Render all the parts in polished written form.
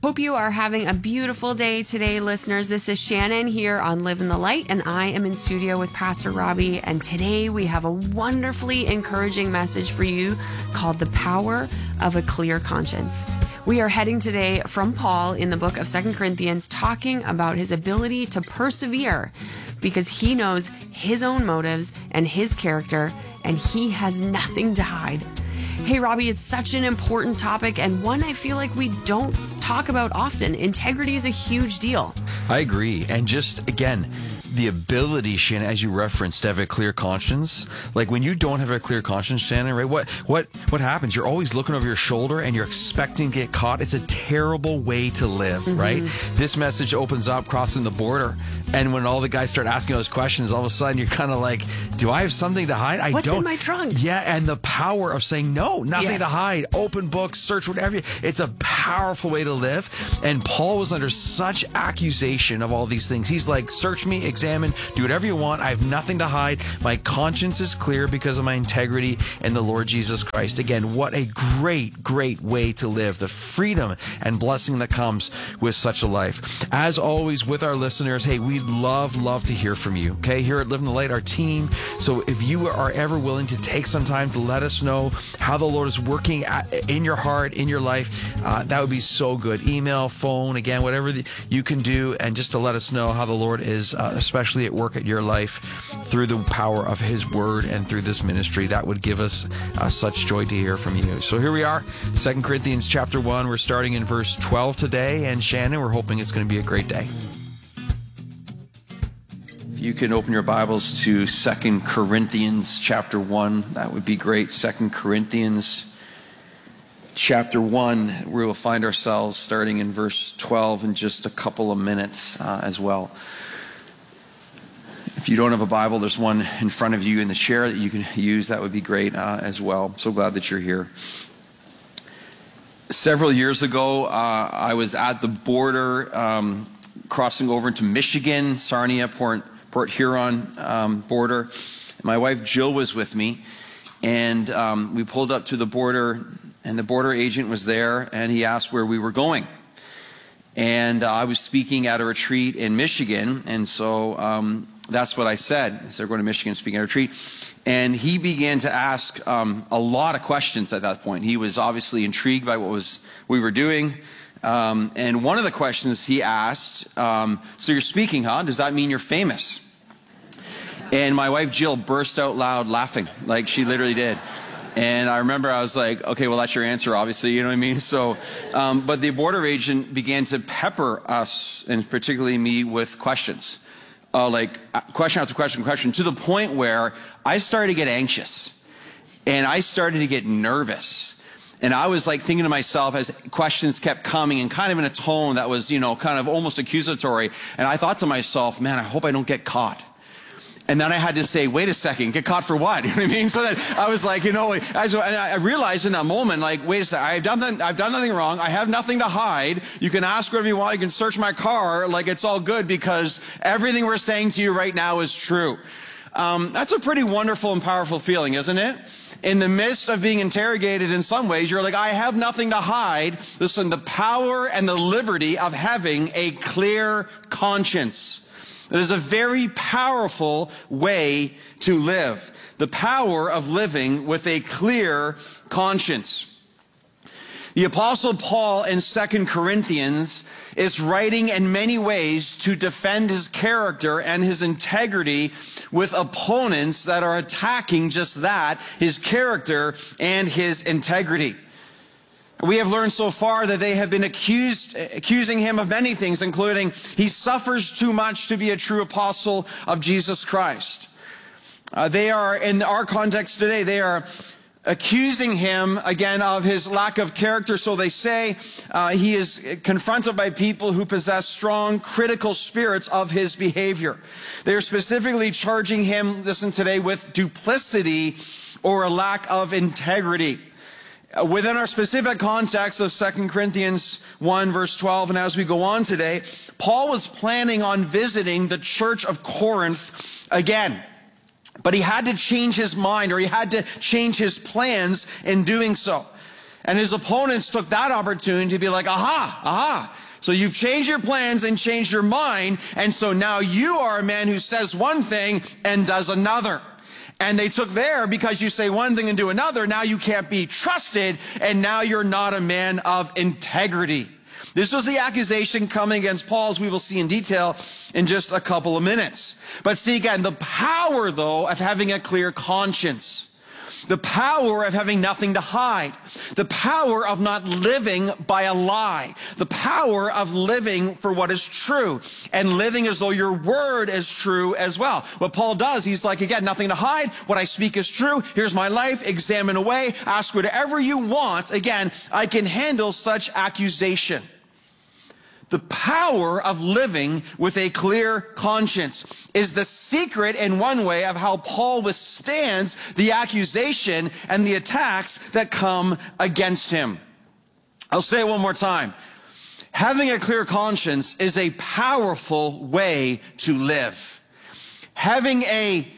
Hope you are having a beautiful day today, listeners. This is Shannon here on Live in the Light, and I am in studio with Pastor Robbie. And today we have a wonderfully encouraging message for you called The Power of a Clear Conscience. We are heading today from Paul in the book of 2 Corinthians, talking about his ability to persevere because he knows his own motives and his character, and he has nothing to hide. Hey, Robbie, it's such an important topic and one I feel like we don't talk about often. Integrity is a huge deal. I agree. And just, again, the ability, Shannon, as you referenced, to have a clear conscience. Like when you don't have a clear conscience, Shannon, right? What happens? You're always looking over your shoulder and you're expecting to get caught. It's a terrible way to live, right? This message opens up crossing the border. And when all the guys start asking those questions, all of a sudden you're kind of like, do I have something to hide? I What's don't. in my trunk? Yeah. And the power of saying, no, nothing to hide. Open books, search whatever. It's a powerful way to live. And Paul was under such accusation of all these things. He's like, search me, examine, do whatever you want. I have nothing to hide. My conscience is clear because of my integrity in the Lord Jesus Christ. Again, what a great, great way to live. The freedom and blessing that comes with such a life. As always, with our listeners, hey, we'd love to hear from you. Okay, here at Live in the Light, our team. So if you are ever willing to take some time to let us know how the Lord is working in your heart, in your life, that would be so good. Email, phone, again, whatever you can do, and just to let us know how the Lord is especially at work at your life through the power of his word and through this ministry. That would give us such joy to hear from you. So here we are, 2 Corinthians chapter 1. We're starting in verse 12 today. And Shannon, we're hoping it's going to be a great day. If you can open your Bibles to 2 Corinthians chapter 1, that would be great. 2 Corinthians chapter 1, we will find ourselves starting in verse 12 in just a couple of minutes as well. If you don't have a Bible, there's one in front of you in the chair that you can use. That would be great as well. So glad that you're here. Several years ago, I was at the border, crossing over into Michigan, Sarnia, Port Huron border. My wife Jill was with me, and we pulled up to the border, and the border agent was there, and he asked where we were going. And I was speaking at a retreat in Michigan, and so that's what I said. I said, we're going to Michigan, speaking at a retreat. And he began to ask a lot of questions at that point. He was obviously intrigued by what we were doing. And one of the questions he asked, so you're speaking, huh? Does that mean you're famous? And my wife Jill burst out loud laughing, like she literally did. And I remember I was like, okay, well, that's your answer, obviously, you know what I mean? So, but the border agent began to pepper us, and particularly me, with questions. Like question after question, to the point where I started to get anxious. And I started to get nervous. And I was like thinking to myself as questions kept coming and kind of in a tone that was, kind of almost accusatory. And I thought to myself, man, I hope I don't get caught. And then I had to say, wait a second, get caught for what? You know what I mean? So that I was like, and I realized in that moment, like, wait a second, I've done nothing wrong. I have nothing to hide. You can ask whatever you want. You can search my car. Like, it's all good because everything we're saying to you right now is true. That's a pretty wonderful and powerful feeling, isn't it? In the midst of being interrogated in some ways, you're like, I have nothing to hide. Listen, the power and the liberty of having a clear conscience. It is a very powerful way to live. The power of living with a clear conscience. The Apostle Paul in 2 Corinthians is writing in many ways to defend his character and his integrity with opponents that are attacking just that, his character and his integrity. We have learned so far that they have been accusing him of many things, including he suffers too much to be a true apostle of Jesus Christ. They are, in our context today, they are accusing him, again, of his lack of character. So they say he is confronted by people who possess strong critical spirits of his behavior. They are specifically charging him, listen today, with duplicity or a lack of integrity. Within our specific context of 2 Corinthians 1 verse 12, and as we go on today, Paul was planning on visiting the church of Corinth again. But he had to change his mind, or he had to change his plans in doing so. And his opponents took that opportunity to be like, aha. So you've changed your plans and changed your mind. And so now you are a man who says one thing and does another. And they took there because you say one thing and do another. Now you can't be trusted. And now you're not a man of integrity. This was the accusation coming against Paul, as we will see in detail in just a couple of minutes. But see again, the power, though, of having a clear conscience. The power of having nothing to hide. The power of not living by a lie. The power of living for what is true. And living as though your word is true as well. What Paul does, he's like, again, nothing to hide. What I speak is true. Here's my life. Examine away. Ask whatever you want. Again, I can handle such accusation. The power of living with a clear conscience is the secret in one way of how Paul withstands the accusation and the attacks that come against him. I'll say it one more time. Having a clear conscience is a powerful way to live. Having a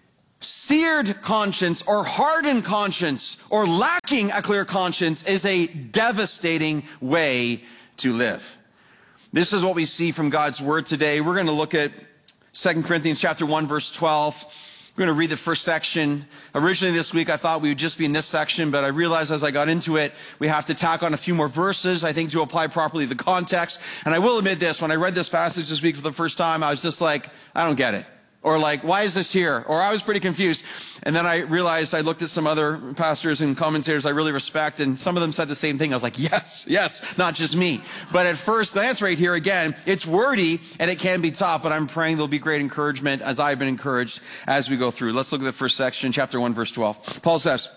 seared conscience or hardened conscience or lacking a clear conscience is a devastating way to live. This is what we see from God's word today. We're going to look at 2 Corinthians chapter 1, verse 12. We're going to read the first section. Originally this week, I thought we would just be in this section, but I realized as I got into it, we have to tack on a few more verses, I think, to apply properly the context. And I will admit this, when I read this passage this week for the first time, I was just like, I don't get it. Or like, why is this here? Or I was pretty confused. And then I realized I looked at some other pastors and commentators I really respect, and some of them said the same thing. I was like, yes, not just me. But at first glance right here, again, it's wordy and it can be tough, but I'm praying there'll be great encouragement as I've been encouraged as we go through. Let's look at the first section, chapter 1, verse 12. Paul says,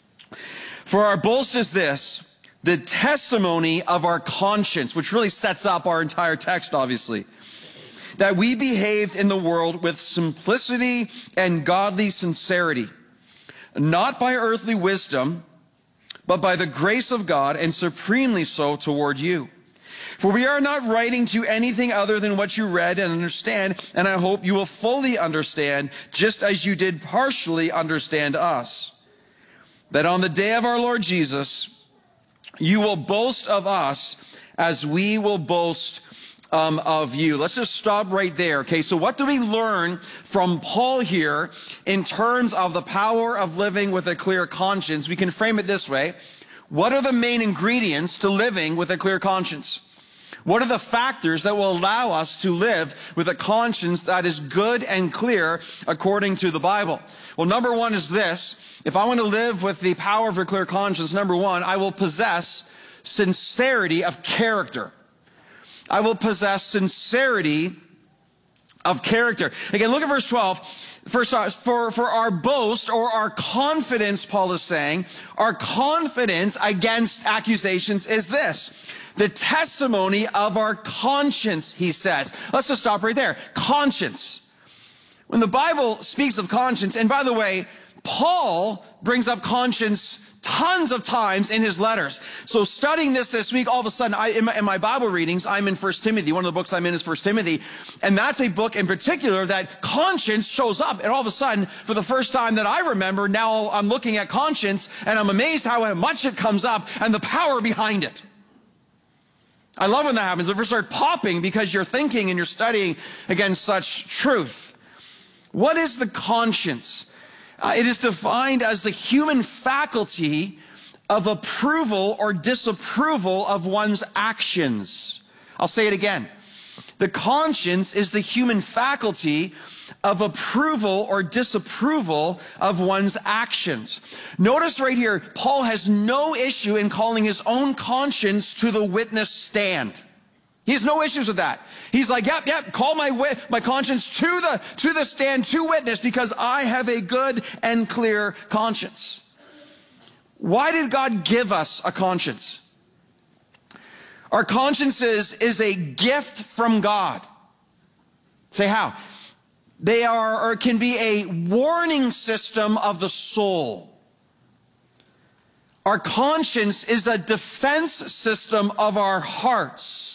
"For our boast is this, the testimony of our conscience," which really sets up our entire text, obviously, "that we behaved in the world with simplicity and godly sincerity, not by earthly wisdom, but by the grace of God, and supremely so toward you. For we are not writing to you anything other than what you read and understand, and I hope you will fully understand, just as you did partially understand us, that on the day of our Lord Jesus, you will boast of us as we will boast of you." Let's just stop right there. Okay, so what do we learn from Paul here in terms of the power of living with a clear conscience? We can frame it this way. What are the main ingredients to living with a clear conscience? What are the factors that will allow us to live with a conscience that is good and clear according to the Bible? Well, number one is this. If I want to live with the power of a clear conscience, number one, I will possess sincerity of character. I will possess sincerity of character. Again, look at verse 12. First, for our boast or our confidence, Paul is saying, our confidence against accusations is this. The testimony of our conscience, he says. Let's just stop right there. Conscience. When the Bible speaks of conscience, and by the way, Paul brings up conscience tons of times in his letters. So studying this week, all of a sudden, in my Bible readings, I'm in 1 Timothy. One of the books I'm in is 1 Timothy. And that's a book in particular that conscience shows up. And all of a sudden, for the first time that I remember, now I'm looking at conscience and I'm amazed how much it comes up and the power behind it. I love when that happens. It first start popping because you're thinking and you're studying against such truth. What is the conscience? It is defined as the human faculty of approval or disapproval of one's actions. I'll say it again. The conscience is the human faculty of approval or disapproval of one's actions. Notice right here, Paul has no issue in calling his own conscience to the witness stand. He has no issues with that. He's like, yep, call my conscience to the stand, to witness, because I have a good and clear conscience. Why did God give us a conscience? Our conscience is a gift from God. Say how? They are, or can be a warning system of the soul. Our conscience is a defense system of our hearts.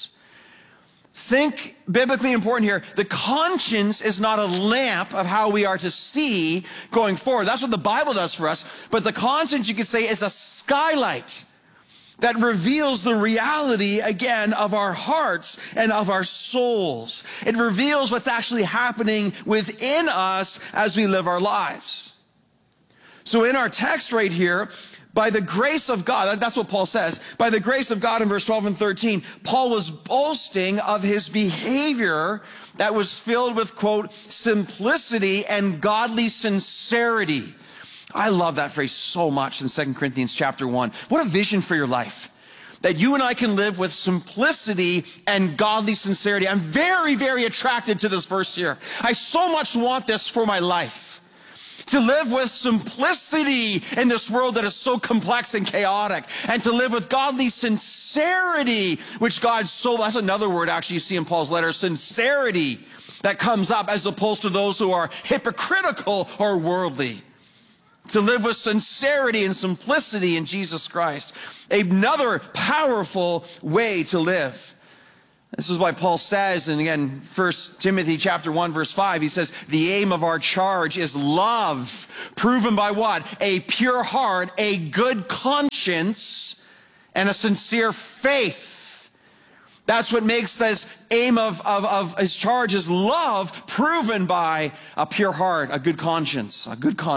Think biblically important here. The conscience is not a lamp of how we are to see going forward. That's what the Bible does for us. But the conscience, you could say, is a skylight. that reveals the reality, again, of our hearts and of our souls. It reveals what's actually happening within us as we live our lives. So in our text right here, by the grace of God, that's what Paul says. By the grace of God in verse 12 and 13, Paul was boasting of his behavior that was filled with, quote, simplicity and godly sincerity. I love that phrase so much in 2 Corinthians chapter 1. What a vision for your life. That you and I can live with simplicity and godly sincerity. I'm very, very attracted to this verse here. I so much want this for my life. To live with simplicity in this world that is so complex and chaotic. And to live with godly sincerity, which God so, that's another word actually you see in Paul's letter, sincerity that comes up as opposed to those who are hypocritical or worldly. To live with sincerity and simplicity in Jesus Christ. Another powerful way to live. This is why Paul says, and again, 1 Timothy chapter 1, verse 5, he says, the aim of our charge is love, proven by what? A pure heart, a good conscience, and a sincere faith. That's what makes this aim of his charge is love, proven by a pure heart, a good conscience,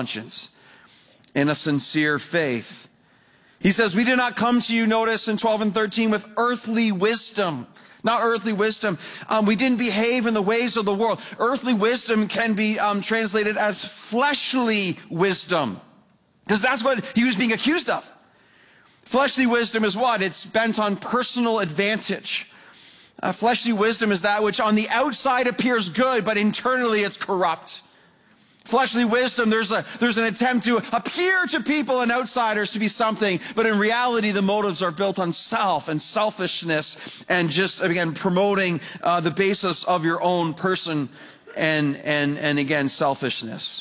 and a sincere faith. He says, we did not come to you, notice in 12 and 13, with earthly wisdom. Not earthly wisdom. We didn't behave in the ways of the world. Earthly wisdom can be translated as fleshly wisdom. Because that's what he was being accused of. Fleshly wisdom is what? It's bent on personal advantage. Fleshly wisdom is that which on the outside appears good, but internally it's corrupt. Fleshly wisdom, there's an attempt to appear to people and outsiders to be something, but in reality, the motives are built on self and selfishness and just, again, promoting the basis of your own person and again, selfishness.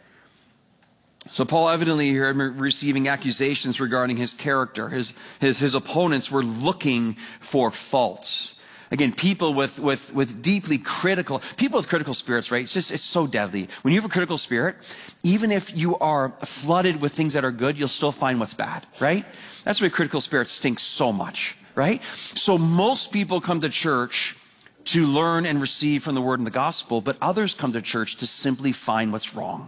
So Paul evidently here receiving accusations regarding his character. His opponents were looking for faults. Again, people with deeply critical, people with critical spirits, right? It's so deadly. When you have a critical spirit, even if you are flooded with things that are good, you'll still find what's bad, right? That's why critical spirits stink so much, right? So most people come to church to learn and receive from the word and the gospel, but others come to church to simply find what's wrong.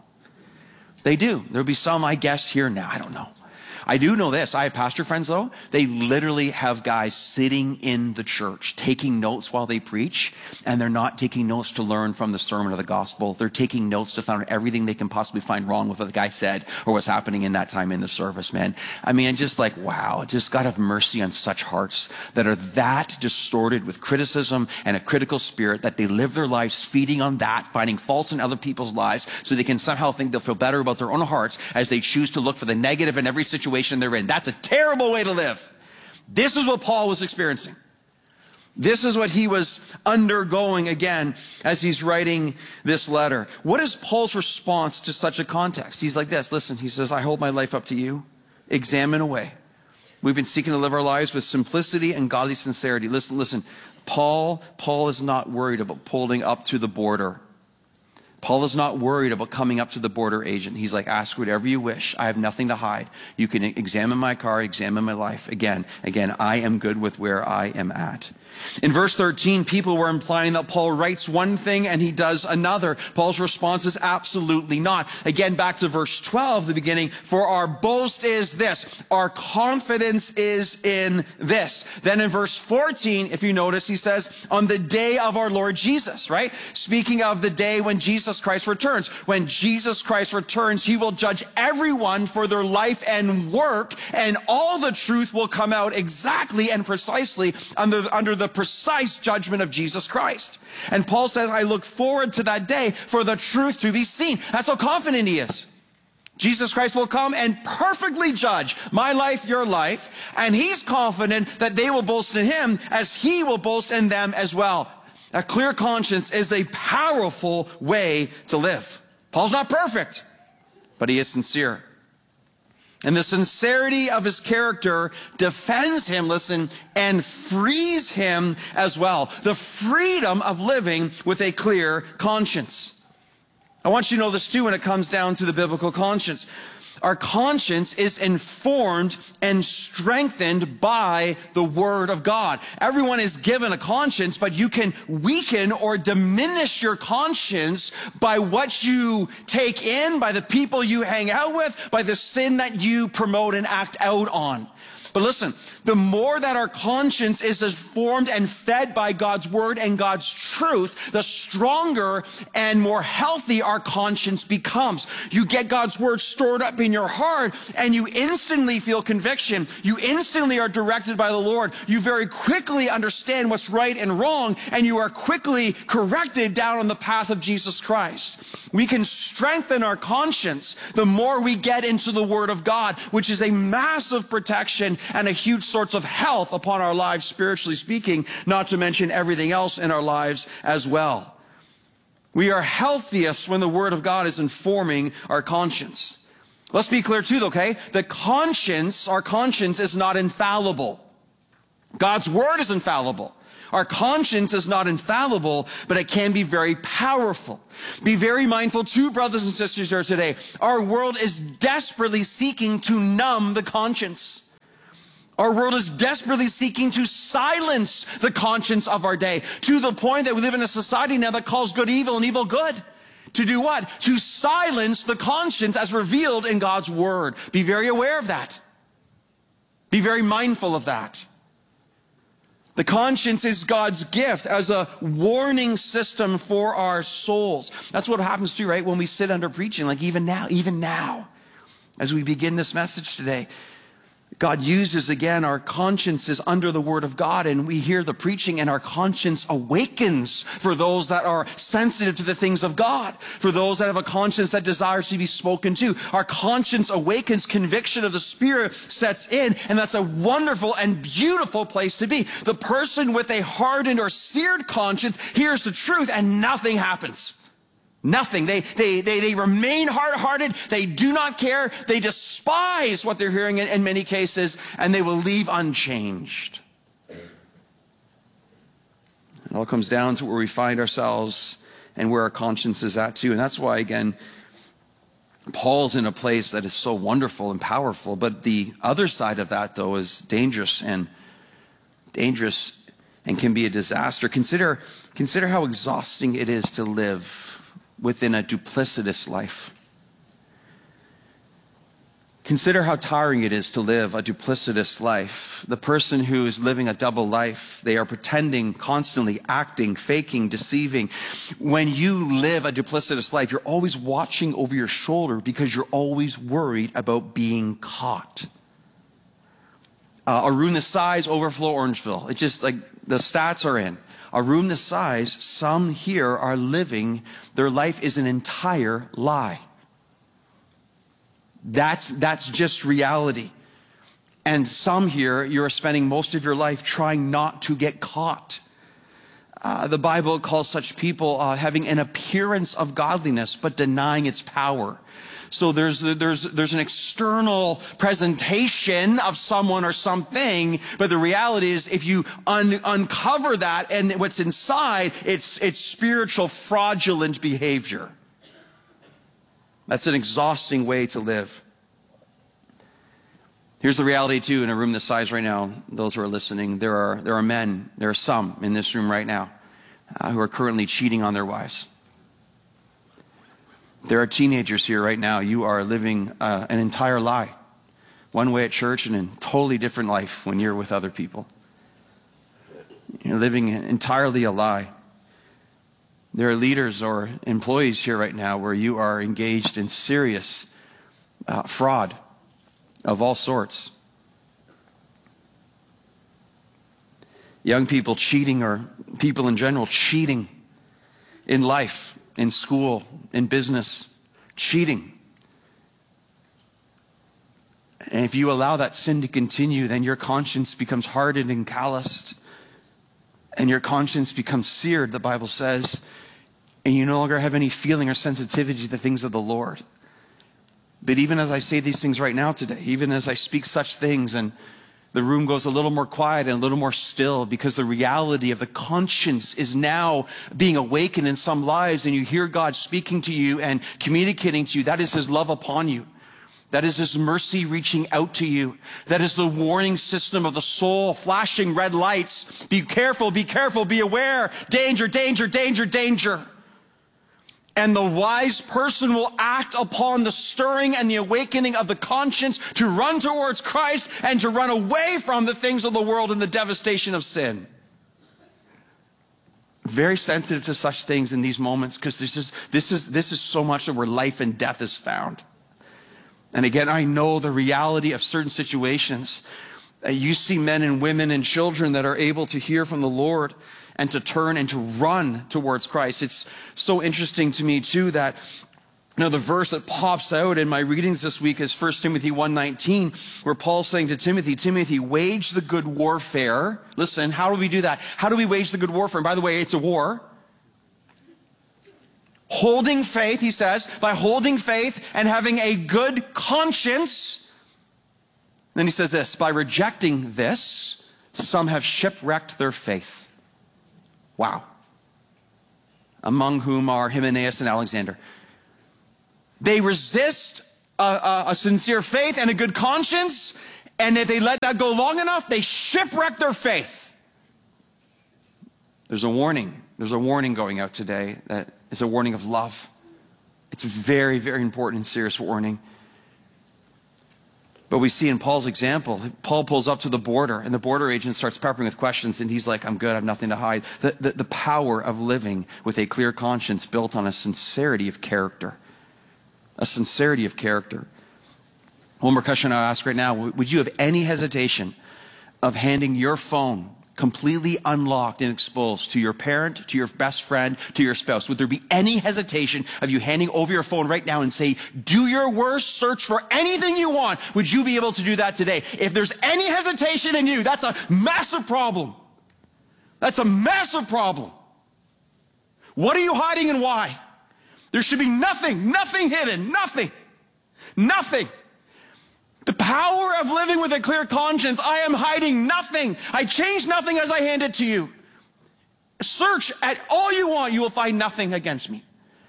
They do. There'll be some, I guess, here now. I don't know. I do know this. I have pastor friends, though. They literally have guys sitting in the church taking notes while they preach, and they're not taking notes to learn from the sermon or the gospel. They're taking notes to find everything they can possibly find wrong with what the guy said or what's happening in that time in the service, man. I mean, just like, wow, just God have mercy on such hearts that are that distorted with criticism and a critical spirit that they live their lives feeding on that, finding faults in other people's lives so they can somehow think they'll feel better about their own hearts as they choose to look for the negative in every situation they're in. That's a terrible way to live. This is what Paul was experiencing. This is what he was undergoing again as he's writing this letter. What is Paul's response to such a context? He's like this. Listen, he says, I hold my life up to you. Examine away. We've been seeking to live our lives with simplicity and godly sincerity. Listen. Paul is not worried about pulling up to the border. Paul is not worried about coming up to the border agent. He's like, ask whatever you wish. I have nothing to hide. You can examine my car, examine my life. Again, I am good with where I am at. In verse 13, people were implying that Paul writes one thing and he does another. Paul's response is absolutely not. Again, back to verse 12, the beginning, for our boast is this. Our confidence is in this. Then in verse 14, if you notice, he says, on the day of our Lord Jesus, right? Speaking of the day when Jesus Christ returns. When Jesus Christ returns, he will judge everyone for their life and work, and all the truth will come out exactly and precisely under the precise judgment of Jesus Christ. And Paul says, I look forward to that day for the truth to be seen. That's how confident he is. Jesus Christ will come and perfectly judge my life, your life, and he's confident that they will boast in him as he will boast in them as well. A clear conscience is a powerful way to live. Paul's not perfect, but he is sincere. And the sincerity of his character defends him, listen, and frees him as well. The freedom of living with a clear conscience. I want you to know this too when it comes down to the biblical conscience. our conscience is informed and strengthened by the Word of God. Everyone is given a conscience, but you can weaken or diminish your conscience by what you take in, by the people you hang out with, by the sin that you promote and act out on. But listen, the more that our conscience is informed and fed by God's word and God's truth, the stronger and more healthy our conscience becomes. You get God's word stored up in your heart and you instantly feel conviction. You instantly are directed by the Lord. You very quickly understand what's right and wrong, and you are quickly corrected down on the path of Jesus Christ. We can strengthen our conscience the more we get into the word of God, which is a massive protection and a huge source of health upon our lives, spiritually speaking, not to mention everything else in our lives as well. We are healthiest when the Word of God is informing our conscience. Let's be clear too, okay? The conscience, our conscience is not infallible. God's Word is infallible. Our conscience is not infallible, but it can be very powerful. Be very mindful too, brothers and sisters here today. Our world is desperately seeking to numb the conscience. Our world is desperately seeking to silence the conscience of our day, to the point that we live in a society now that calls good evil and evil good. To do what? To silence the conscience as revealed in God's word. Be very aware of that. Be very mindful of that. The conscience is God's gift as a warning system for our souls. That's what happens too, right? When we sit under preaching, like even now, as we begin this message today, God uses, again, our consciences under the Word of God, and we hear the preaching, and our conscience awakens for those that are sensitive to the things of God, for those that have a conscience that desires to be spoken to. Our conscience awakens, conviction of the Spirit sets in, and that's a wonderful and beautiful place to be. The person with a hardened or seared conscience hears the truth, and nothing happens. Nothing. They remain hard-hearted. They do not care. They despise what they're hearing in many cases, and they will leave unchanged. It all comes down to where we find ourselves and where our conscience is at too. And that's why, again, Paul's in a place that is so wonderful and powerful. But the other side of that, though, is dangerous and can be a disaster. Consider how exhausting it is to live within a duplicitous life. Consider how tiring it is to live a duplicitous life. The person who is living a double life, they are pretending, constantly acting, faking, deceiving. When you live a duplicitous life, you're always watching over your shoulder because you're always worried about being caught. A room this size, overflow Orangeville. It's just like the stats are in. A room this size, some here are living, their life is an entire lie. That's just reality. And some here, you're spending most of your life trying not to get caught. The Bible calls such people having an appearance of godliness, but denying its power. So there's an external presentation of someone or something, but the reality is if you uncover that and what's inside, it's spiritual fraudulent behavior. That's an exhausting way to live. Here's the reality too, in a room this size right now, those who are listening, there are men, there are some in this room right now who are currently cheating on their wives. There are teenagers here right now. You are living an entire lie. One way at church and a totally different life when you're with other people. You're living entirely a lie. There are leaders or employees here right now where you are engaged in serious fraud of all sorts. Young people cheating, or people in general cheating in life, in school, in business, cheating. And if you allow that sin to continue, then your conscience becomes hardened and calloused. And your conscience becomes seared, the Bible says. And you no longer have any feeling or sensitivity to the things of the Lord. But even as I say these things right now today, even as I speak such things, and the room goes a little more quiet and a little more still, because the reality of the conscience is now being awakened in some lives, and you hear God speaking to you and communicating to you. That is His love upon you. That is his mercy reaching out to you. That is the warning system of the soul, flashing red lights. Be careful, be aware. Danger, danger, danger, danger. And the wise person will act upon the stirring and the awakening of the conscience to run towards Christ and to run away from the things of the world and the devastation of sin. Very sensitive to such things in these moments, because this is so much of where life and death is found. And again, I know the reality of certain situations. You see men and women and children that are able to hear from the Lord and to turn and to run towards Christ. It's so interesting to me too that, you know, the verse that pops out in my readings this week is 1 Timothy 1:19, where Paul's saying to Timothy, Timothy, wage the good warfare. Listen, how do we do that? How do we wage the good warfare? And by the way, it's a war. Holding faith, he says, by holding faith and having a good conscience. Then he says this, by rejecting this, some have shipwrecked their faith. Wow. Among whom are Hymenaeus and Alexander. They resist a sincere faith and a good conscience, and if they let that go long enough, they shipwreck their faith. There's a warning. There's a warning going out today that is a warning of love. It's very, very important and serious warning. But we see in Paul's example, Paul pulls up to the border, and the border agent starts peppering with questions, and he's like, I'm good, I have nothing to hide. The power of living with a clear conscience built on a sincerity of character. A sincerity of character. One more question I'll ask right now. Would you have any hesitation of handing your phone completely unlocked and exposed to your parent, to your best friend, to your spouse? Would there be any hesitation of you handing over your phone right now and say, do your worst, search for anything you want? Would you be able to do that today? If there's any hesitation in you, that's a massive problem. That's a massive problem. What are you hiding and why? There should be nothing hidden, nothing. The power of living with a clear conscience. I am hiding nothing. I change nothing as I hand it to you. Search at all you want. You will find nothing against me.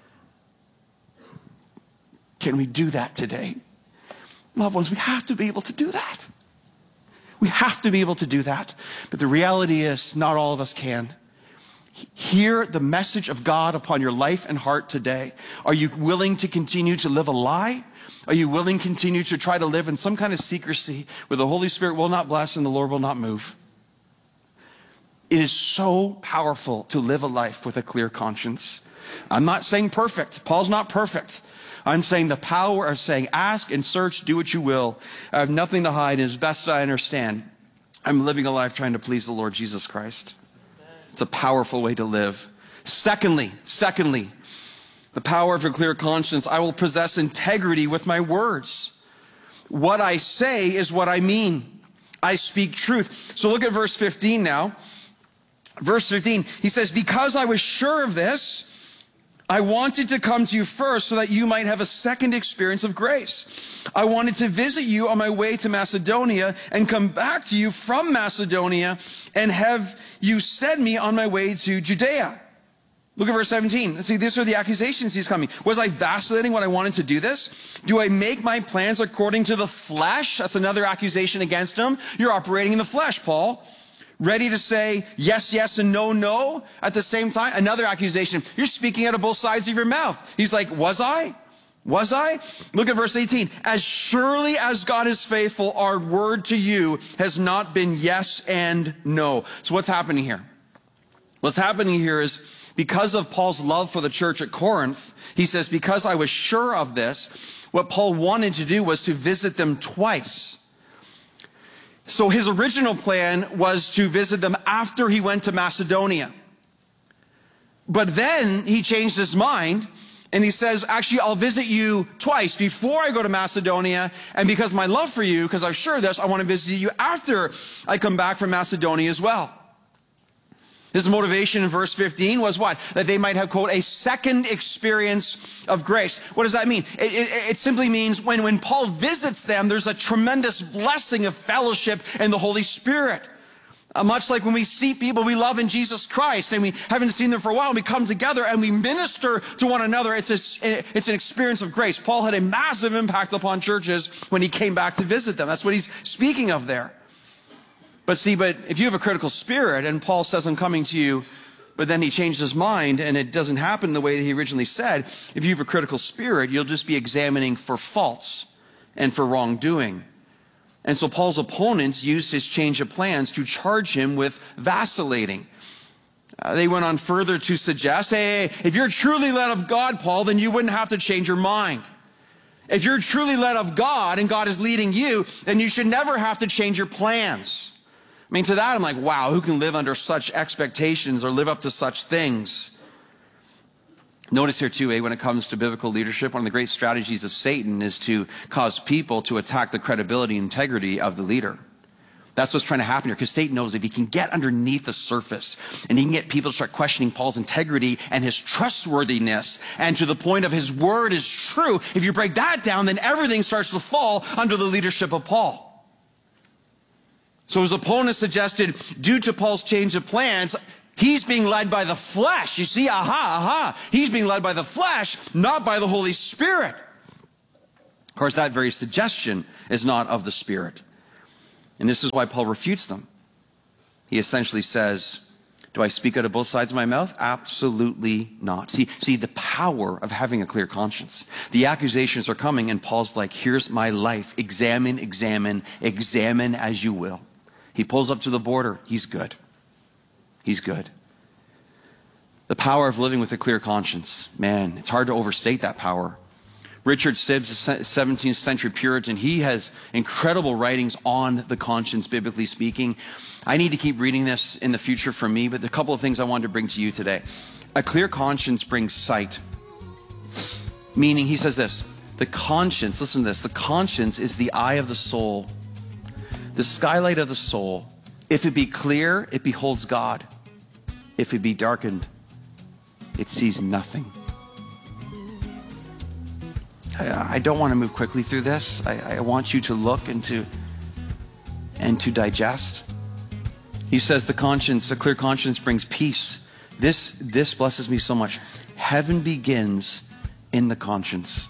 Can we do that today? Loved ones, we have to be able to do that. We have to be able to do that. But the reality is, not all of us can. Hear the message of God upon your life and heart today. Are you willing to continue to live a lie? Are you willing to continue to try to live in some kind of secrecy where the Holy Spirit will not bless and the Lord will not move? It is so powerful to live a life with a clear conscience. I'm not saying perfect. Paul's not perfect. I'm saying the power of saying, ask and search, do what you will. I have nothing to hide, and as best I understand, I'm living a life trying to please the Lord Jesus Christ. It's a powerful way to live. Secondly, the power of a clear conscience. I will possess integrity with my words. What I say is what I mean. I speak truth. So look at verse 15 now. Verse 15, he says, because I was sure of this, I wanted to come to you first so that you might have a second experience of grace. I wanted to visit you on my way to Macedonia and come back to you from Macedonia and have you send me on my way to Judea. Look at verse 17. See, these are the accusations he's coming. Was I vacillating when I wanted to do this? Do I make my plans according to the flesh? That's another accusation against him. You're operating in the flesh, Paul. Ready to say yes, yes, and no, no at the same time. Another accusation. You're speaking out of both sides of your mouth. He's like, was I? Was I? Look at verse 18. As surely as God is faithful, our word to you has not been yes and no. So what's happening here? What's happening here is because of Paul's love for the church at Corinth, he says, because I was sure of this, what Paul wanted to do was to visit them twice. So his original plan was to visit them after he went to Macedonia. But then he changed his mind and he says, actually, I'll visit you twice before I go to Macedonia. And because of my love for you, because I'm sure of this, I want to visit you after I come back from Macedonia as well. His motivation in verse 15 was what? That they might have, quote, a second experience of grace. What does that mean? It simply means when Paul visits them, there's a tremendous blessing of fellowship in the Holy Spirit. Much like when we see people we love in Jesus Christ and we haven't seen them for a while, and we come together and we minister to one another, it's an experience of grace. Paul had a massive impact upon churches when he came back to visit them. That's what he's speaking of there. But if you have a critical spirit, and Paul says, I'm coming to you, but then he changed his mind and it doesn't happen the way that he originally said, if you have a critical spirit, you'll just be examining for faults and for wrongdoing. And so Paul's opponents used his change of plans to charge him with vacillating. They went on further to suggest, hey, if you're truly led of God, Paul, then you wouldn't have to change your mind. If you're truly led of God and God is leading you, then you should never have to change your plans. I mean, to that, I'm like, wow, who can live under such expectations or live up to such things? Notice here too, when it comes to biblical leadership, one of the great strategies of Satan is to cause people to attack the credibility and integrity of the leader. That's what's trying to happen here, because Satan knows if he can get underneath the surface and he can get people to start questioning Paul's integrity and his trustworthiness, and to the point of his word is true, if you break that down, then everything starts to fall under the leadership of Paul. So his opponent suggested, due to Paul's change of plans, he's being led by the flesh. You see, he's being led by the flesh, not by the Holy Spirit. Of course, that very suggestion is not of the Spirit. And this is why Paul refutes them. He essentially says, do I speak out of both sides of my mouth? Absolutely not. See the power of having a clear conscience. The accusations are coming, and Paul's like, here's my life. Examine as you will. He pulls up to the border. He's good. He's good. The power of living with a clear conscience. Man, it's hard to overstate that power. Richard Sibbes, a 17th century Puritan, he has incredible writings on the conscience, biblically speaking. I need to keep reading this in the future for me, but a couple of things I wanted to bring to you today. A clear conscience brings sight. Meaning, he says this, the conscience, listen to this, the conscience is the eye of the soul, the skylight of the soul. If it be clear, it beholds God. If it be darkened, it sees nothing. I don't want to move quickly through this. I want you to look and to digest. He says the conscience, a clear conscience brings peace. This blesses me so much. Heaven begins in the conscience.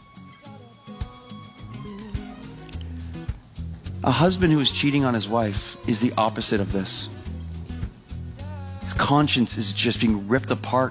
A husband who is cheating on his wife is the opposite of this. His conscience is just being ripped apart.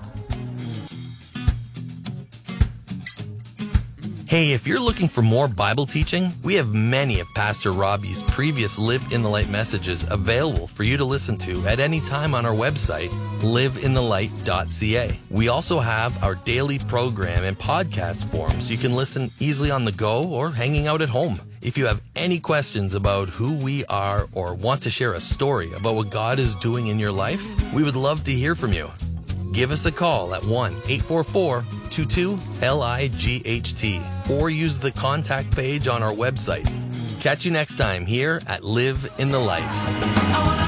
Hey, if you're looking for more Bible teaching, we have many of Pastor Robbie's previous Live in the Light messages available for you to listen to at any time on our website, liveinthelight.ca. We also have our daily program and podcast form so you can listen easily on the go or hanging out at home. If you have any questions about who we are or want to share a story about what God is doing in your life, we would love to hear from you. Give us a call at 1-844-22-LIGHT or use the contact page on our website. Catch you next time here at Live in the Light.